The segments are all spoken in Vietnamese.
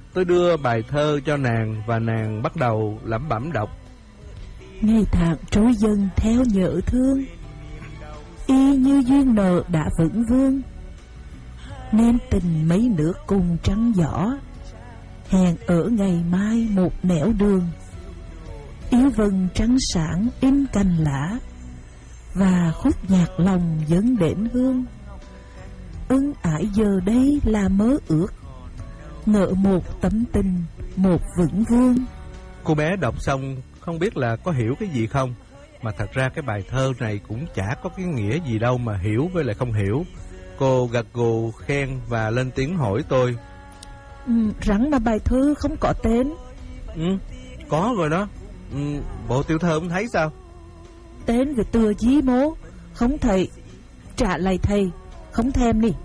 Tôi đưa bài thơ cho nàng và nàng bắt đầu lẩm bẩm đọc. Ngày tháng trôi dần theo nhớ thương, y như duyên nợ đã vững vương, nên tình mấy nước cùng trăng gió, hẹn ở ngày mai một nẻo đường. Yêu vầng trăng sáng in cành lá, và khúc nhạc lòng dẫn đến hương. Ân ái giờ đây là mơ ước, ngỡ một tấm tình một vững vương. Cô bé đọc xong không biết là có hiểu cái gì không, mà thật ra cái bài thơ này cũng chả có cái nghĩa gì đâu mà hiểu với lại không hiểu. Cô gật gù khen và lên tiếng hỏi tôi. Rắn mà bài thơ không có tên. Có rồi đó. Bộ tiểu thơ không thấy sao? Tên về tựa gì mố? Không thầy. Trả lại thầy. Không thèm đi.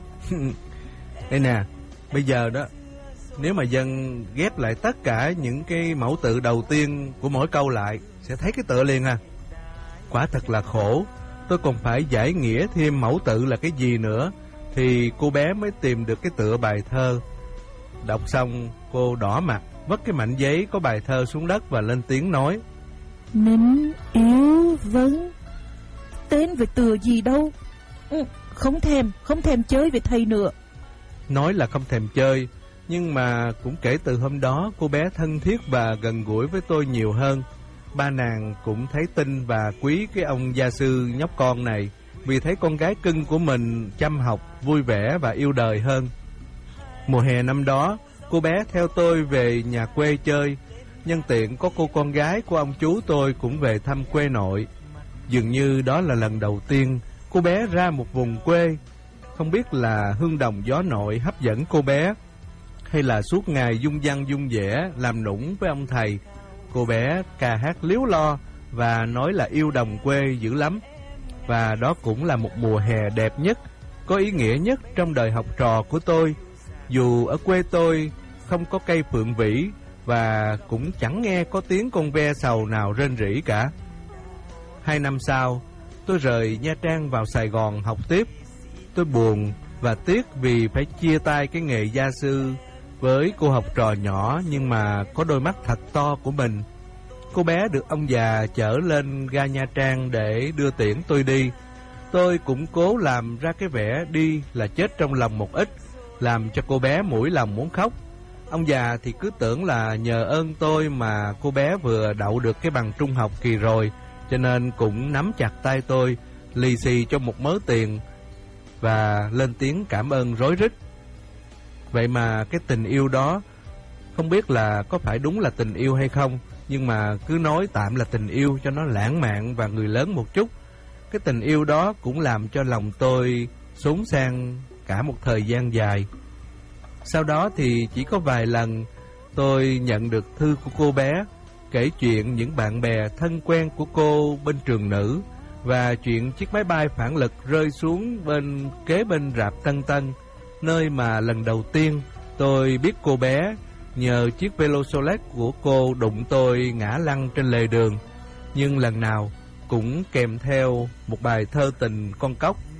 Đây nè, bây giờ đó, nếu mà dân ghép lại tất cả những cái mẫu tự đầu tiên của mỗi câu lại, sẽ thấy cái tựa liền à. Quả thật là khổ, tôi còn phải giải nghĩa thêm mẫu tự là cái gì nữa, thì cô bé mới tìm được cái tựa bài thơ. Đọc xong, cô đỏ mặt, vất cái mảnh giấy có bài thơ xuống đất và lên tiếng nói. Nín yêu vấn. Tên về tựa gì đâu. Không thèm chơi với thầy nữa. Nói là không thèm chơi, nhưng mà cũng kể từ hôm đó cô bé thân thiết và gần gũi với tôi nhiều hơn. Ba nàng cũng thấy tin và quý cái ông gia sư nhóc con này, vì thấy con gái cưng của mình chăm học, vui vẻ và yêu đời hơn. Mùa hè năm đó, cô bé theo tôi về nhà quê chơi. Nhân tiện có cô con gái của ông chú tôi cũng về thăm quê nội. Dường như đó là lần đầu tiên cô bé ra một vùng quê. Không biết là hương đồng gió nội hấp dẫn cô bé, hay là suốt ngày dung dăng dung dẻ làm nũng với ông thầy. Cô bé ca hát líu lo và nói là yêu đồng quê dữ lắm. Và đó cũng là một mùa hè đẹp nhất, có ý nghĩa nhất trong đời học trò của tôi. Dù ở quê tôi không có cây phượng vĩ, và cũng chẳng nghe có tiếng con ve sầu nào rên rỉ cả. 2 năm sau, tôi rời Nha Trang vào Sài Gòn học tiếp. Tôi buồn và tiếc vì phải chia tay cái nghề gia sư với cô học trò nhỏ nhưng mà có đôi mắt thật to của mình. Cô bé được ông già chở lên ga Nha Trang để đưa tiễn tôi đi. Tôi cũng cố làm ra cái vẻ đi là chết trong lòng một ít, làm cho cô bé mũi lòng muốn khóc. Ông già thì cứ tưởng là nhờ ơn tôi mà cô bé vừa đậu được cái bằng trung học kỳ rồi, cho nên cũng nắm chặt tay tôi, lì xì cho một mớ tiền và lên tiếng cảm ơn rối rít. Vậy mà cái tình yêu đó, không biết là có phải đúng là tình yêu hay không, nhưng mà cứ nói tạm là tình yêu cho nó lãng mạn và người lớn một chút. Cái tình yêu đó cũng làm cho lòng tôi xốn sang cả một thời gian dài. Sau đó thì chỉ có vài lần tôi nhận được thư của cô bé, kể chuyện những bạn bè thân quen của cô bên trường nữ, và chuyện chiếc máy bay phản lực rơi xuống kế bên rạp Tân Tân, nơi mà lần đầu tiên tôi biết cô bé nhờ chiếc Velosolet của cô đụng tôi ngã lăn trên lề đường. Nhưng lần nào cũng kèm theo một bài thơ tình con cóc